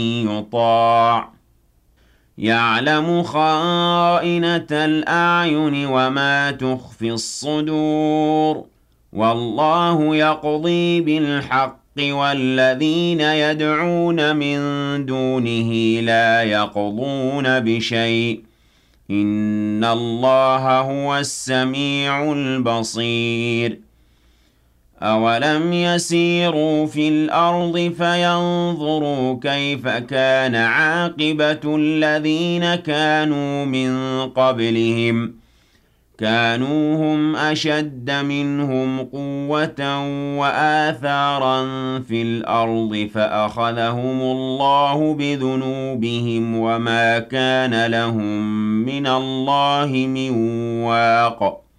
يطاع يعلم خائنة الأعين وما تخفي الصدور والله يقضي بالحق والذين يدعون من دونه لا يقضون بشيء إن الله هو السميع البصير أَوَلَمْ يَسِيرُوا فِي الْأَرْضِ فَيَنظُرُوا كَيْفَ كَانَ عَاقِبَةُ الَّذِينَ كَانُوا مِن قَبْلِهِمْ كَانُوا هُمْ أَشَدَّ مِنْهُمْ قُوَّةً وَآثَارًا فِي الْأَرْضِ فَأَخَذَهُمُ اللَّهُ بِذُنُوبِهِمْ وَمَا كَانَ لَهُم مِّنَ اللَّهِ مِن وَاقٍ